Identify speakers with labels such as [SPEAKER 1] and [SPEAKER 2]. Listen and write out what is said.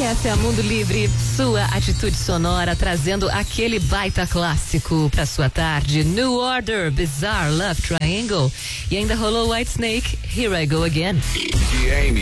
[SPEAKER 1] essa é a Mundo Livre, sua atitude sonora trazendo aquele baita clássico pra sua tarde. New Order, Bizarre Love Triangle. E ainda rolou Whitesnake, Here I Go Again.
[SPEAKER 2] Jamie.